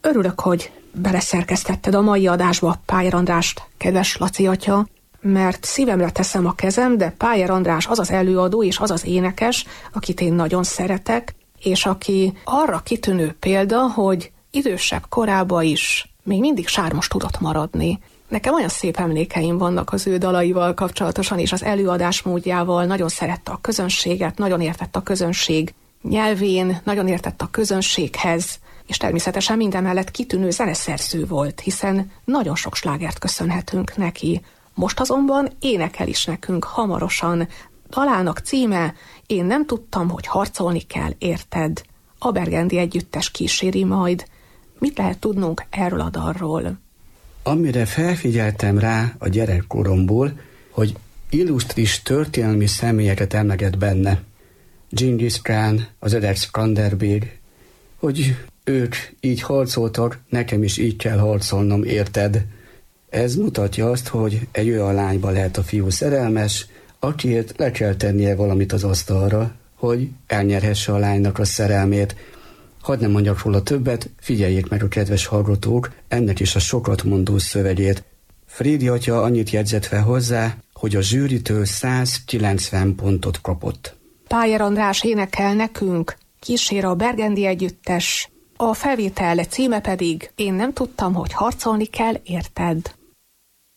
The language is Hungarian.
Örülök, hogy beleszerkesztetted a mai adásba Pájer Andrást, kedves Laci atya, mert szívemre teszem a kezem, de Pájer András az az előadó és az az énekes, akit én nagyon szeretek, és aki arra kitűnő példa, hogy idősebb korában is még mindig sármos tudott maradni. Nekem olyan szép emlékeim vannak az ő dalaival kapcsolatosan, és az előadás módjával. Nagyon szerette a közönséget, nagyon értett a közönség nyelvén, nagyon értett a közönséghez, és természetesen mindemellett kitűnő zeneszerző volt, hiszen nagyon sok slágert köszönhetünk neki. Most azonban énekel is nekünk hamarosan. Dalának címe Én nem tudtam, hogy harcolni kell, érted? A Bergendi Együttes kíséri majd. Mit lehet tudnunk erről a dalról? Amire felfigyeltem rá a gyerekkoromból, hogy illusztris történelmi személyeket emleget benne. Dzsingisz Kán, az öreg Skanderbég, hogy ők így harcoltak, nekem is így kell harcolnom, érted? Ez mutatja azt, hogy egy olyan lányba lehet a fiú szerelmes, akiért le kell tennie valamit az asztalra, hogy elnyerhesse a lánynak a szerelmét. Hadd nem mondjak róla többet, figyeljék meg a kedves hallgatók ennek is a sokat mondó szövegét. Frédi atya annyit jegyzett fel hozzá, hogy a zsűritől 190 pontot kapott. Pájer András énekel nekünk, kísér a Bergendi Együttes, a felvétel címe pedig Én nem tudtam, hogy harcolni kell, érted?